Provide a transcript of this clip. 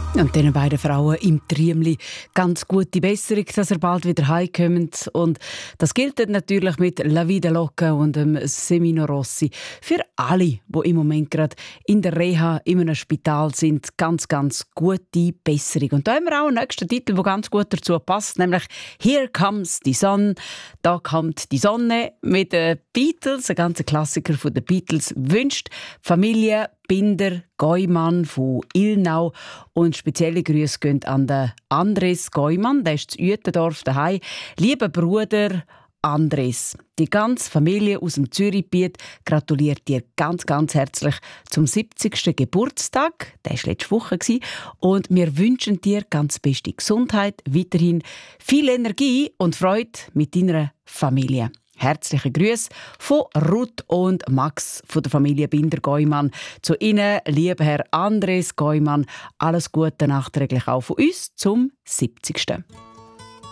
Und diesen beiden Frauen im Triemli ganz gute Besserung, dass ihr bald wieder heimkommt. Und das gilt natürlich mit La Vida Loca und dem Semino Rossi. Für alle, die im Moment gerade in der Reha in einem Spital sind, ganz, ganz gute Besserung. Und da haben wir auch einen nächsten Titel, der ganz gut dazu passt, nämlich «Here Comes the Sun». Da kommt die Sonne mit den Beatles, ein ganzer Klassiker von den Beatles, wünscht Familie Binder Geumann von Ilnau. Und spezielle Grüße gehen an den Andres Geumann, der ist in Uetendorf daheim. Lieber Bruder Andres, die ganze Familie aus dem Zürichgebiet gratuliert dir ganz, ganz herzlich zum 70. Geburtstag. Der war letzte Woche. Und wir wünschen dir ganz beste Gesundheit, weiterhin viel Energie und Freude mit deiner Familie. Herzliche Grüße von Ruth und Max von der Familie Binder-Geumann. Zu Ihnen, lieber Herr Andres Geumann, alles Gute nachträglich auch von uns zum 70.